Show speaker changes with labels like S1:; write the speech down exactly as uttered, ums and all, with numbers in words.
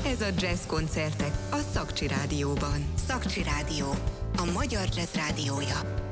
S1: Ez a Jazz Koncertek a Szakcsi Rádióban.
S2: Szakcsi Rádió, a magyar jazz rádiója.